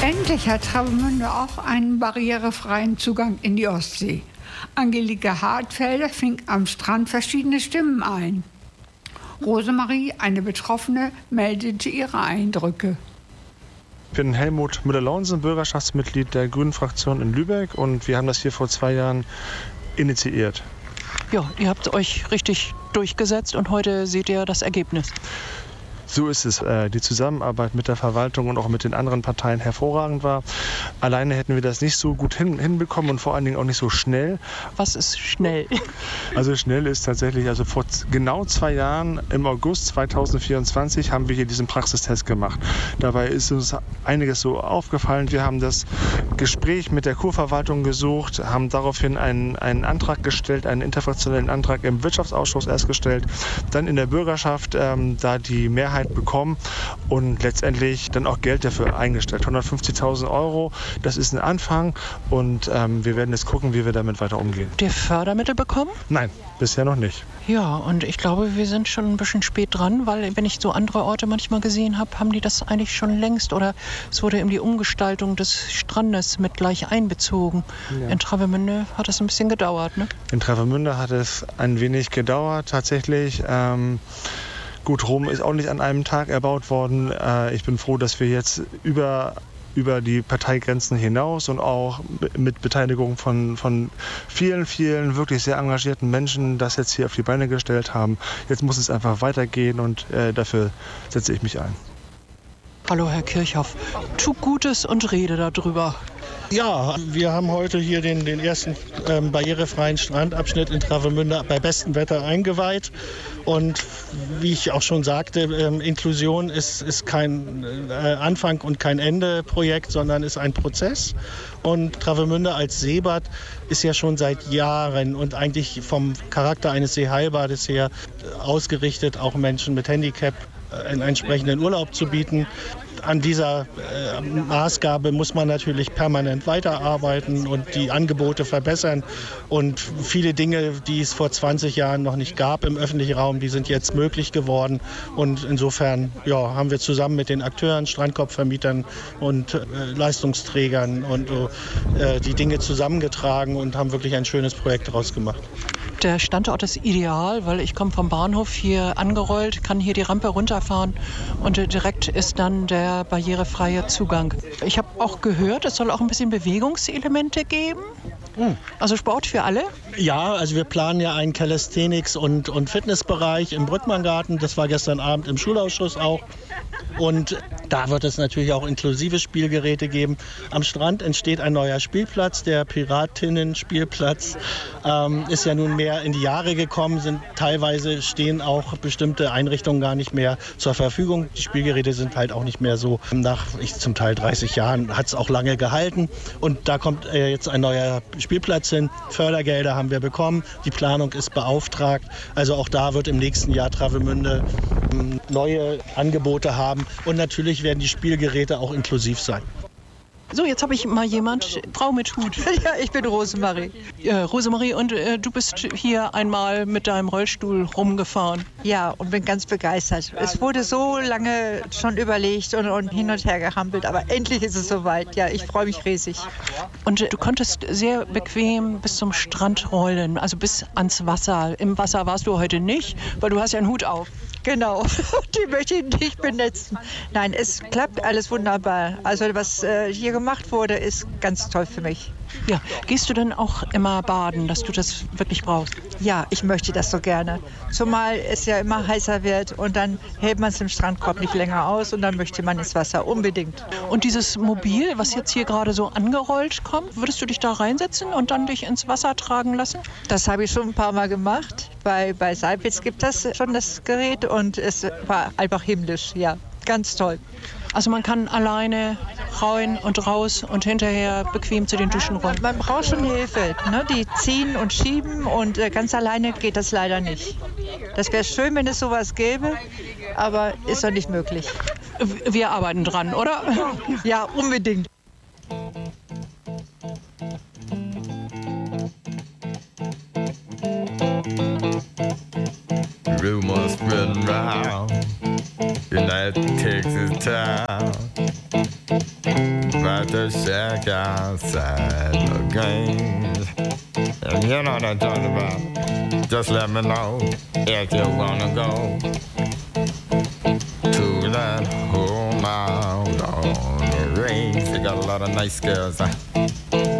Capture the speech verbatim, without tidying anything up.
Endlich hat Travemünde auch einen barrierefreien Zugang in die Ostsee. Angelika Hartfelder fing am Strand verschiedene Stimmen ein. Rosemarie, eine Betroffene, meldete ihre Eindrücke. Ich bin Helmut Müller-Launsen, Bürgerschaftsmitglied der Grünen-Fraktion in Lübeck, und wir haben das hier vor zwei Jahren initiiert. Ja, ihr habt euch richtig durchgesetzt und heute seht ihr das Ergebnis. So ist es. Die Zusammenarbeit mit der Verwaltung und auch mit den anderen Parteien hervorragend war. Alleine hätten wir das nicht so gut hin, hinbekommen und vor allen Dingen auch nicht so schnell. Was ist schnell? Also schnell ist tatsächlich, also vor genau zwei Jahren, im August zweitausendvierundzwanzig, haben wir hier diesen Praxistest gemacht. Dabei ist uns einiges so aufgefallen. Wir haben das Gespräch mit der Kurverwaltung gesucht, haben daraufhin einen, einen Antrag gestellt, einen interfraktionellen Antrag im Wirtschaftsausschuss erst gestellt, dann in der Bürgerschaft, ähm, da die Mehrheit bekommen und letztendlich dann auch Geld dafür eingestellt. hundertfünfzigtausend Euro, das ist ein Anfang, und ähm, wir werden jetzt gucken, wie wir damit weiter umgehen. Habt ihr Fördermittel bekommen? Nein, bisher noch nicht. Ja, und ich glaube, wir sind schon ein bisschen spät dran, weil wenn ich so andere Orte manchmal gesehen habe, haben die das eigentlich schon längst, oder es wurde eben die Umgestaltung des Strandes mit gleich einbezogen. Ja. In Travemünde hat das ein bisschen gedauert, ne? In Travemünde hat es ein wenig gedauert, tatsächlich. Ähm, Gut, Rom ist auch nicht an einem Tag erbaut worden. Ich bin froh, dass wir jetzt über, über die Parteigrenzen hinaus und auch mit Beteiligung von, von vielen, vielen wirklich sehr engagierten Menschen das jetzt hier auf die Beine gestellt haben. Jetzt muss es einfach weitergehen, und äh, dafür setze ich mich ein. Hallo Herr Kirchhoff, tu Gutes und rede darüber. Ja, wir haben heute hier den, den ersten ähm, barrierefreien Strandabschnitt in Travemünde bei bestem Wetter eingeweiht. Und wie ich auch schon sagte, ähm, Inklusion ist, ist kein äh, Anfang und kein Ende Projekt, sondern ist ein Prozess. Und Travemünde als Seebad ist ja schon seit Jahren und eigentlich vom Charakter eines Seeheilbades her ausgerichtet, auch Menschen mit Handicap einen entsprechenden Urlaub zu bieten. An dieser äh, Maßgabe muss man natürlich permanent weiterarbeiten und die Angebote verbessern. Und viele Dinge, die es vor zwanzig Jahren noch nicht gab im öffentlichen Raum, die sind jetzt möglich geworden. Und insofern ja, haben wir zusammen mit den Akteuren, Strandkorbvermietern und äh, Leistungsträgern und äh, die Dinge zusammengetragen und haben wirklich ein schönes Projekt daraus gemacht. Der Standort ist ideal, weil ich komme vom Bahnhof hier angerollt, kann hier die Rampe runterfahren und direkt ist dann der barrierefreie Zugang. Ich habe auch gehört, es soll auch ein bisschen Bewegungselemente geben. Also Sport für alle? Ja, also wir planen ja einen Calisthenics- und, und Fitnessbereich im Brückmanngarten. Das war gestern Abend im Schulausschuss auch. Und da wird es natürlich auch inklusive Spielgeräte geben. Am Strand entsteht ein neuer Spielplatz, der Piratinnen-Spielplatz. Ähm, ist ja nunmehr in die Jahre gekommen, sind teilweise stehen auch bestimmte Einrichtungen gar nicht mehr zur Verfügung. Die Spielgeräte sind halt auch nicht mehr so. Nach ich, zum Teil dreißig Jahren hat es auch lange gehalten. Und da kommt äh, jetzt ein neuer Spielplatz hin. Fördergelder haben wir bekommen. Die Planung ist beauftragt. Also auch da wird im nächsten Jahr Travemünde ähm, neue Angebote haben. Und natürlich werden die Spielgeräte auch inklusiv sein. So, jetzt habe ich mal jemand, Frau mit Hut. Ja, ich bin Rosemarie. Äh, Rosemarie, und äh, du bist hier einmal mit deinem Rollstuhl rumgefahren. Ja, und bin ganz begeistert. Es wurde so lange schon überlegt und, und hin und her gehampelt, aber endlich ist es soweit. Ja, ich freue mich riesig. Und äh, du konntest sehr bequem bis zum Strand rollen, also bis ans Wasser. Im Wasser warst du heute nicht, weil du hast ja einen Hut auf. Genau, die möchte ich nicht benetzen. Nein, es klappt alles wunderbar. Also was äh, hier gemacht wurde, ist ganz toll für mich. Ja, gehst du denn auch immer baden, dass du das wirklich brauchst? Ja, ich möchte das so gerne. Zumal es ja immer heißer wird und dann hält man es im Strandkorb nicht länger aus und dann möchte man ins Wasser unbedingt. Und dieses Mobil, was jetzt hier gerade so angerollt kommt, würdest du dich da reinsetzen und dann dich ins Wasser tragen lassen? Das habe ich schon ein paar Mal gemacht. Bei, bei Seipitz gibt es schon das Gerät und es war einfach himmlisch, ja, ganz toll. Also man kann alleine rein und raus und hinterher bequem zu den Duschen rollen. Man braucht schon Hilfe, ne? Die ziehen und schieben und äh, ganz alleine geht das leider nicht. Das wäre schön, wenn es sowas gäbe, aber ist doch nicht möglich. Wir arbeiten dran, oder? Ja, unbedingt. Rumors spreading round, United Texas town. Right at the shack outside Lagrange. And you know what I'm talking about. Just let me know if you wanna go to that home out on the range. They got a lot of nice girls. Huh?